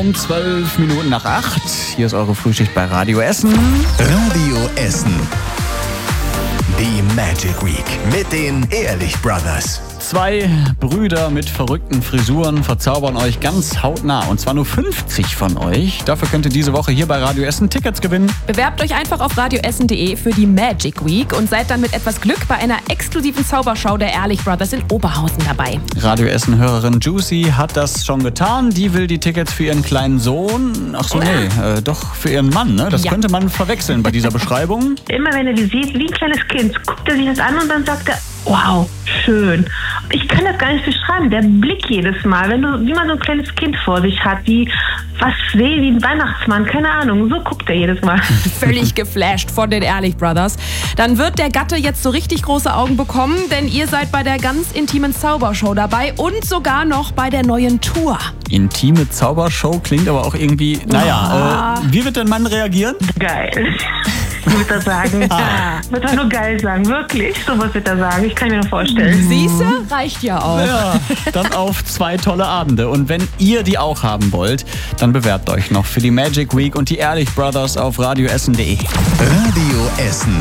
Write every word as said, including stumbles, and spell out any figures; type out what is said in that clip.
um zwölf Minuten nach acht. Hier ist eure Frühschicht bei Radio Essen. Radio Essen. Die Magic Week mit den Ehrlich Brothers. Zwei Brüder mit verrückten Frisuren verzaubern euch ganz hautnah. Und zwar nur fünfzig von euch. Dafür könnt ihr diese Woche hier bei Radio Essen Tickets gewinnen. Bewerbt euch einfach auf radioessen punkt de für die Magic Week und seid dann mit etwas Glück bei einer exklusiven Zaubershow der Ehrlich Brothers in Oberhausen dabei. Radio Essen-Hörerin Juicy hat das schon getan. Die will die Tickets für ihren kleinen Sohn. Ach so, nee, äh, doch für ihren Mann. Ne? Das Ja. könnte man verwechseln bei dieser Beschreibung. Immer wenn er die sieht, wie ein kleines Kind, guckt er sich das an und dann sagt er, wow, schön. Ich kann das gar nicht beschreiben. Der Blick jedes Mal, wenn du, wie man so ein kleines Kind vor sich hat, wie was will, wie ein Weihnachtsmann, keine Ahnung, so guckt er jedes Mal. Völlig geflasht von den Ehrlich Brothers. Dann wird der Gatte jetzt so richtig große Augen bekommen, denn ihr seid bei der ganz intimen Zaubershow dabei und sogar noch bei der neuen Tour. Intime Zaubershow klingt aber auch irgendwie, naja, äh, wie wird dein Mann reagieren? Geil. Wird er sagen. Ah. Wird er nur geil sagen, wirklich. So was wird er sagen, ich kann mir nur vorstellen. Siehste, reicht ja auch. Ja, dann auf zwei tolle Abende. Und wenn ihr die auch haben wollt, dann bewerbt euch noch für die Magic Week und die Ehrlich Brothers auf radioessen punkt de. Radio Essen.